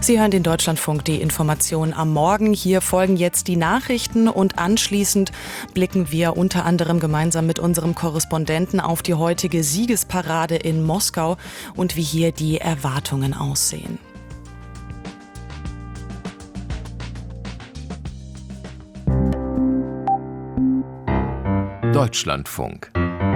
Sie hören den Deutschlandfunk, die Information am Morgen. Hier folgen jetzt die Nachrichten und anschließend blicken wir unter anderem gemeinsam mit unserem Korrespondenten auf die heutige Siegesparade in Moskau und wie hier die Erwartungen aussehen. Deutschlandfunk.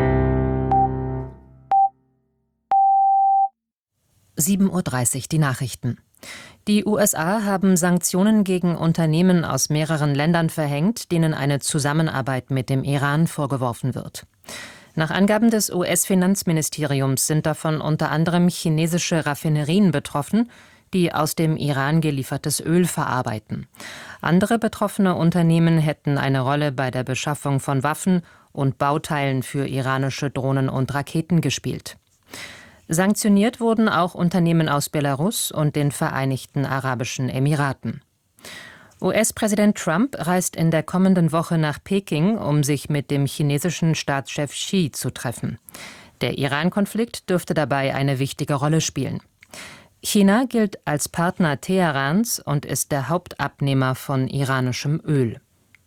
7:30 Uhr die Nachrichten. Die USA haben Sanktionen gegen Unternehmen aus mehreren Ländern verhängt, denen eine Zusammenarbeit mit dem Iran vorgeworfen wird. Nach Angaben des US-Finanzministeriums sind davon unter anderem chinesische Raffinerien betroffen, die aus dem Iran geliefertes Öl verarbeiten. Andere betroffene Unternehmen hätten eine Rolle bei der Beschaffung von Waffen und Bauteilen für iranische Drohnen und Raketen gespielt. Sanktioniert wurden auch Unternehmen aus Belarus und den Vereinigten Arabischen Emiraten. US-Präsident Trump reist in der kommenden Woche nach Peking, um sich mit dem chinesischen Staatschef Xi zu treffen. Der Iran-Konflikt dürfte dabei eine wichtige Rolle spielen. China gilt als Partner Teherans und ist der Hauptabnehmer von iranischem Öl.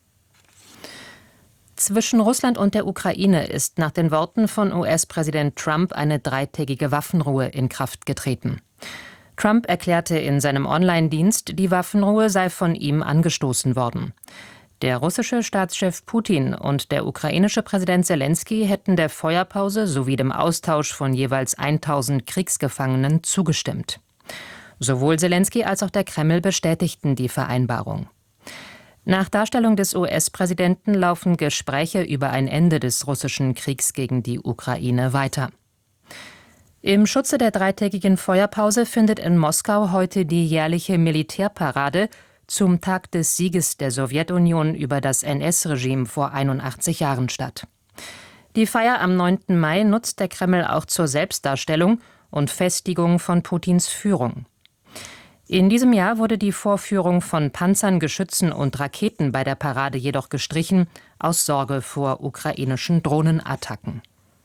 Zwischen Russland und der Ukraine ist nach den Worten von US-Präsident Trump eine 3-tägige Waffenruhe in Kraft getreten. Trump erklärte in seinem Online-Dienst, die Waffenruhe sei von ihm angestoßen worden. Der russische Staatschef Putin und der ukrainische Präsident Selenskyj hätten der Feuerpause sowie dem Austausch von jeweils 1000 Kriegsgefangenen zugestimmt. Sowohl Selenskyj als auch der Kreml bestätigten die Vereinbarung. Nach Darstellung des US-Präsidenten laufen Gespräche über ein Ende des russischen Kriegs gegen die Ukraine weiter. Im Schutze der 3-tägigen Feuerpause findet in Moskau heute die jährliche Militärparade zum Tag des Sieges der Sowjetunion über das NS-Regime vor 81 Jahren statt. Die Feier am 9. Mai nutzt der Kreml auch zur Selbstdarstellung und Festigung von Putins Führung. In diesem Jahr wurde die Vorführung von Panzern, Geschützen und Raketen bei der Parade jedoch gestrichen, aus Sorge vor ukrainischen Drohnenattacken.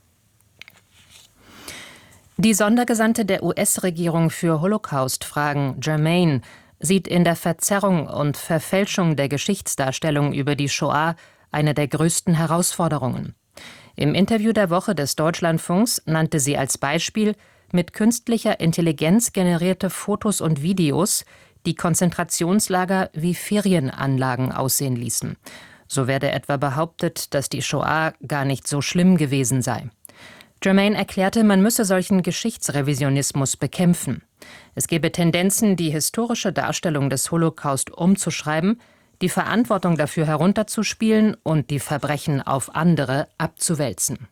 Die Sondergesandte der US-Regierung für Holocaust-Fragen, Germain, sieht in der Verzerrung und Verfälschung der Geschichtsdarstellung über die Shoah eine der größten Herausforderungen. Im Interview der Woche des Deutschlandfunks nannte sie als Beispiel mit künstlicher Intelligenz generierte Fotos und Videos, die Konzentrationslager wie Ferienanlagen aussehen ließen. So werde etwa behauptet, dass die Shoah gar nicht so schlimm gewesen sei. Germain erklärte, man müsse solchen Geschichtsrevisionismus bekämpfen. Es gebe Tendenzen, die historische Darstellung des Holocaust umzuschreiben, die Verantwortung dafür herunterzuspielen und die Verbrechen auf andere abzuwälzen.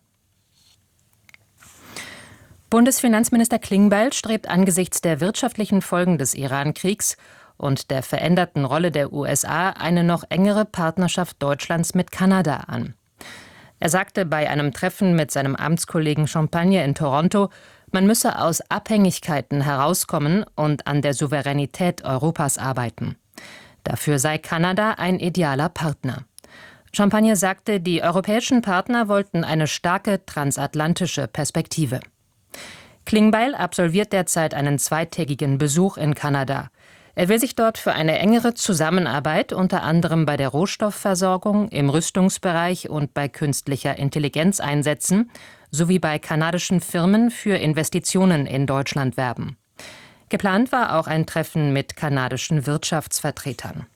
Bundesfinanzminister Klingbeil strebt angesichts der wirtschaftlichen Folgen des Iran-Kriegs und der veränderten Rolle der USA eine noch engere Partnerschaft Deutschlands mit Kanada an. Er sagte bei einem Treffen mit seinem Amtskollegen Champagne in Toronto, man müsse aus Abhängigkeiten herauskommen und an der Souveränität Europas arbeiten. Dafür sei Kanada ein idealer Partner. Champagne sagte, die europäischen Partner wollten eine starke transatlantische Perspektive. Klingbeil absolviert derzeit einen 2-tägigen Besuch in Kanada. Er will sich dort für eine engere Zusammenarbeit unter anderem bei der Rohstoffversorgung, im Rüstungsbereich und bei künstlicher Intelligenz einsetzen, sowie bei kanadischen Firmen für Investitionen in Deutschland werben. Geplant war auch ein Treffen mit kanadischen Wirtschaftsvertretern.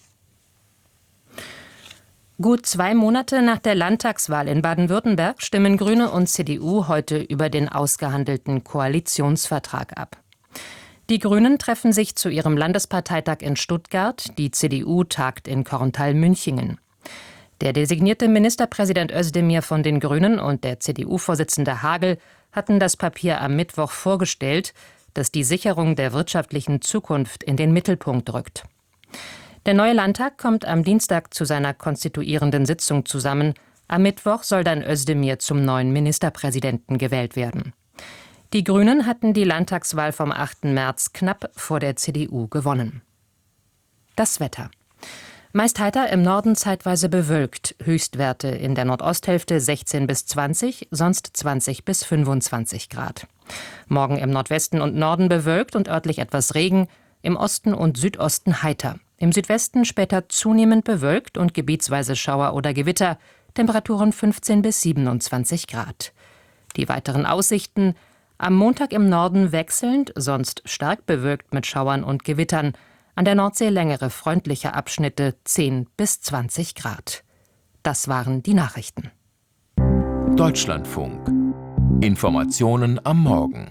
Gut 2 Monate nach der Landtagswahl in Baden-Württemberg stimmen Grüne und CDU heute über den ausgehandelten Koalitionsvertrag ab. Die Grünen treffen sich zu ihrem Landesparteitag in Stuttgart, die CDU tagt in Korntal-Münchingen. Der designierte Ministerpräsident Özdemir von den Grünen und der CDU-Vorsitzende Hagel hatten das Papier am Mittwoch vorgestellt, das die Sicherung der wirtschaftlichen Zukunft in den Mittelpunkt rückt. Der neue Landtag kommt am Dienstag zu seiner konstituierenden Sitzung zusammen. Am Mittwoch soll dann Özdemir zum neuen Ministerpräsidenten gewählt werden. Die Grünen hatten die Landtagswahl vom 8. März knapp vor der CDU gewonnen. Das Wetter. Meist heiter, im Norden zeitweise bewölkt. Höchstwerte in der Nordosthälfte 16 bis 20, sonst 20 bis 25 Grad. Morgen im Nordwesten und Norden bewölkt und örtlich etwas Regen. im Osten und Südosten heiter. Im Südwesten später zunehmend bewölkt und gebietsweise Schauer oder Gewitter, Temperaturen 15 bis 27 Grad. Die weiteren Aussichten: am Montag im Norden wechselnd, sonst stark bewölkt mit Schauern und Gewittern. An der Nordsee längere freundliche Abschnitte, 10 bis 20 Grad. Das waren die Nachrichten. Deutschlandfunk. Informationen am Morgen.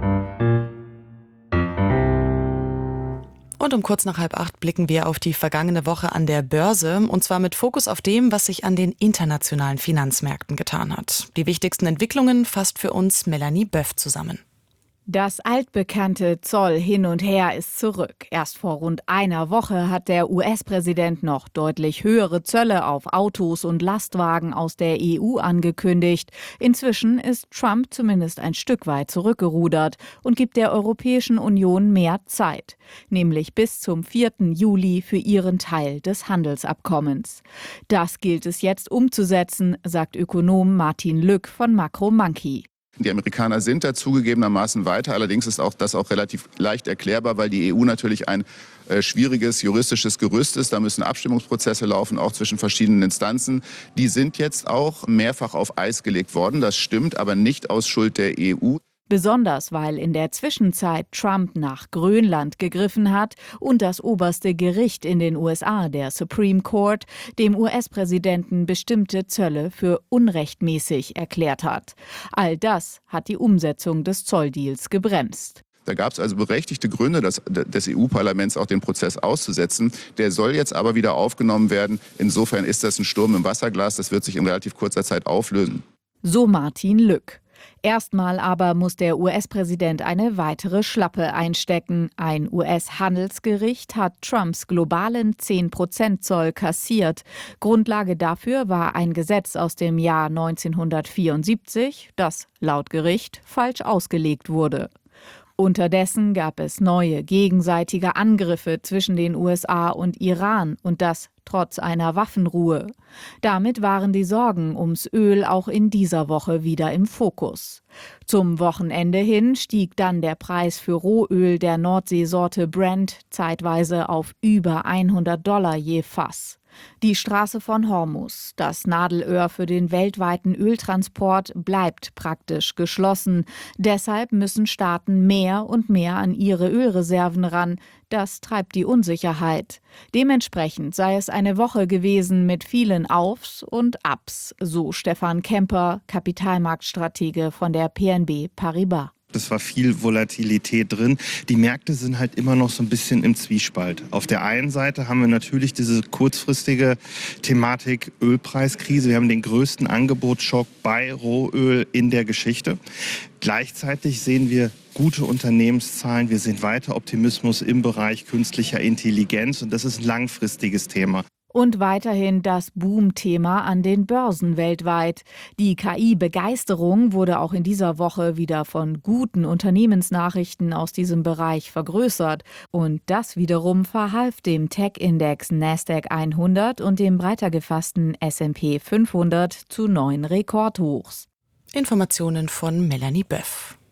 Und um kurz nach 7:30 blicken wir auf die vergangene Woche an der Börse, und zwar mit Fokus auf dem, was sich an den internationalen Finanzmärkten getan hat. Die wichtigsten Entwicklungen fasst für uns Melanie Böff zusammen. Das altbekannte Zoll hin und her ist zurück. Erst vor rund einer Woche hat der US-Präsident noch deutlich höhere Zölle auf Autos und Lastwagen aus der EU angekündigt. Inzwischen ist Trump zumindest ein Stück weit zurückgerudert und gibt der Europäischen Union mehr Zeit, nämlich bis zum 4. Juli für ihren Teil des Handelsabkommens. Das gilt es jetzt umzusetzen, sagt Ökonom Martin Lück von Macro Monkey. Die Amerikaner sind da zugegebenermaßen weiter. Allerdings ist das auch relativ leicht erklärbar, weil die EU natürlich ein schwieriges juristisches Gerüst ist. Da müssen Abstimmungsprozesse laufen, auch zwischen verschiedenen Instanzen. Die sind jetzt auch mehrfach auf Eis gelegt worden. Das stimmt, aber nicht aus Schuld der EU. Besonders, weil in der Zwischenzeit Trump nach Grönland gegriffen hat und das oberste Gericht in den USA, der Supreme Court, dem US-Präsidenten bestimmte Zölle für unrechtmäßig erklärt hat. All das hat die Umsetzung des Zolldeals gebremst. Da gab es also berechtigte Gründe des EU-Parlaments, auch den Prozess auszusetzen. Der soll jetzt aber wieder aufgenommen werden. Insofern ist das ein Sturm im Wasserglas. Das wird sich in relativ kurzer Zeit auflösen. So Martin Lück. Erstmal aber muss der US-Präsident eine weitere Schlappe einstecken. Ein US-Handelsgericht hat Trumps globalen 10% Zoll kassiert. Grundlage dafür war ein Gesetz aus dem Jahr 1974, das laut Gericht falsch ausgelegt wurde. Unterdessen gab es neue gegenseitige Angriffe zwischen den USA und Iran, und das trotz einer Waffenruhe. Damit waren die Sorgen ums Öl auch in dieser Woche wieder im Fokus. Zum Wochenende hin stieg dann der Preis für Rohöl der Nordseesorte Brent zeitweise auf über $100 je Fass. Die Straße von Hormuz, das Nadelöhr für den weltweiten Öltransport, bleibt praktisch geschlossen. Deshalb müssen Staaten mehr und mehr an ihre Ölreserven ran. Das treibt die Unsicherheit. Dementsprechend sei es eine Woche gewesen mit vielen Aufs und Abs, so Stefan Kemper, Kapitalmarktstratege von der BNP Paribas. Es war viel Volatilität drin. Die Märkte sind halt immer noch so ein bisschen im Zwiespalt. Auf der einen Seite haben wir natürlich diese kurzfristige Thematik Ölpreiskrise. Wir haben den größten Angebotsschock bei Rohöl in der Geschichte. Gleichzeitig sehen wir gute Unternehmenszahlen. Wir sehen weiter Optimismus im Bereich künstlicher Intelligenz. Und das ist ein langfristiges Thema. Und weiterhin das Boom-Thema an den Börsen weltweit. Die KI-Begeisterung wurde auch in dieser Woche wieder von guten Unternehmensnachrichten aus diesem Bereich vergrößert. Und das wiederum verhalf dem Tech-Index Nasdaq 100 und dem breiter gefassten S&P 500 zu neuen Rekordhochs. Informationen von Melanie Böff.